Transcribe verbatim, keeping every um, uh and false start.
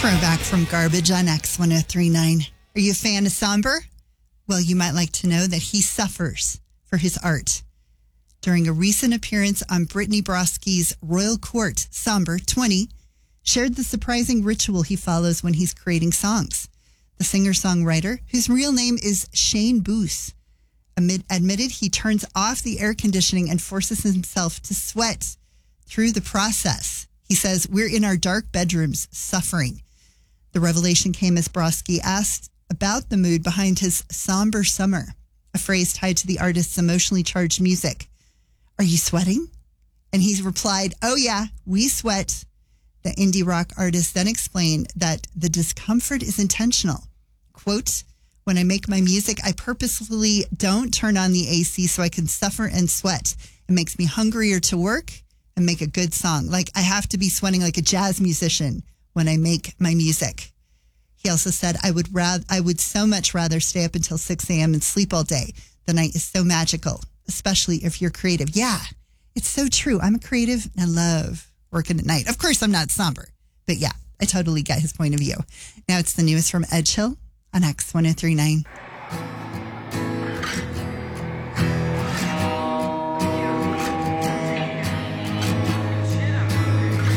Throwback from Garbage on X one oh three point nine. Are you a fan of Somber? Well, you might like to know that he suffers for his art. During a recent appearance on Brittany Broski's Royal Court, Somber, twenty, shared the surprising ritual he follows when he's creating songs. The singer-songwriter, whose real name is Shane Booth, amid, admitted he turns off the air conditioning and forces himself to sweat through the process. He says, "We're in our dark bedrooms suffering." The revelation came as Broski asked about the mood behind his somber summer, a phrase tied to the artist's emotionally charged music. "Are you sweating?" And he replied, "Oh yeah, we sweat." The indie rock artist then explained that the discomfort is intentional. Quote, "When I make my music, I purposefully don't turn on the A C so I can suffer and sweat. It makes me hungrier to work and make a good song. Like I have to be sweating like a jazz musician when I make my music." He also said, I would rather, I would so much rather stay up until six a.m. and sleep all day. The night is so magical, especially if you're creative. Yeah, it's so true. I'm a creative and I love working at night. Of course, I'm not somber, but yeah, I totally get his point of view. Now it's the newest from Edge Hill on X one oh three point nine.